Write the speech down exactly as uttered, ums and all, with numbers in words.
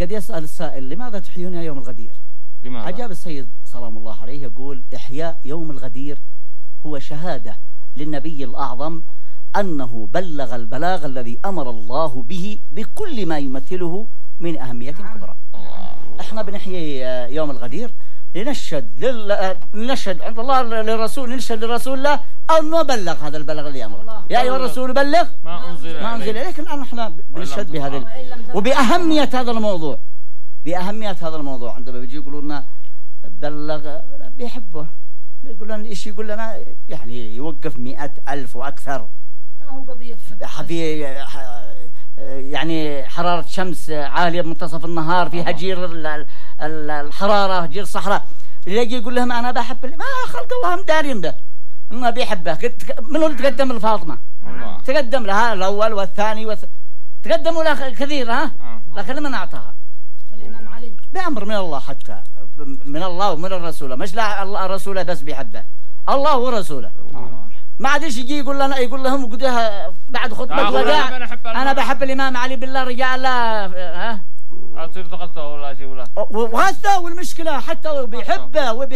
قد يسأل السائل لماذا تحيون يوم الغدير؟ لماذا؟ أجاب السيد سلام الله عليه يقول إحياء يوم الغدير هو شهادة للنبي الأعظم أنه بلغ البلاغ الذي أمر الله به بكل ما يمثله من أهمية كبرى. إحنا بنحيي يوم الغدير لنشهد لل... لنشهد عند الله للرسول، نشهد للرسول الله أنه بلغ هذا البلاغ اللي أمره. يا أيها الرسول بلغ ما أنزل ما أنزل إليك. الآن إحنا بنشهد بهذا ال... وبأهمية هذا الموضوع، بأهمية هذا الموضوع. عندما بيجي يقولوا لنا بلغ بيحبه، يقول لنا إيش، يقول لنا يعني يوقف مئة ألف وأكثر في يعني حرارة شمس عالية بمنتصف النهار، في هجير الحرارة، هجير الصحراء، اللي يجي يقول لهم أنا بحب، ما خلق الله مدارين ده ما بيحبه. منو اللي تقدم لفاطمة؟ تقدم لها الأول والثاني والث... تقدموا لها كثير ها، لكن من أعطاها الإمام علي بأمر من الله، حتى من الله ومن الرسول، مش لا الله الرسول بس بيحبه، الله ورسوله. ما عاد ايش يجي يقول لنا يقول لهم قدها بعد خطبة الوداع أنا بحب الإمام علي بالله رجال لا ها أصير تغثى ولا شيء ولا وغثى، والمشكلة حتى بيحبه وبي